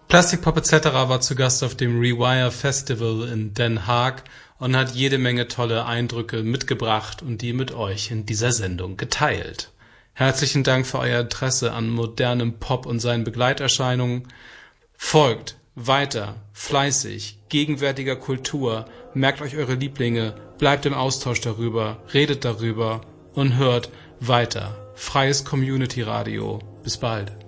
Plastic Pop etc. war zu Gast auf dem Rewire Festival in Den Haag und hat jede Menge tolle Eindrücke mitgebracht und die mit euch in dieser Sendung geteilt. Herzlichen Dank für euer Interesse an modernem Pop und seinen Begleiterscheinungen. Folgt weiter, fleißig, gegenwärtiger Kultur, merkt euch eure Lieblinge, bleibt im Austausch darüber, redet darüber und hört weiter. Freies Community Radio. Bis bald.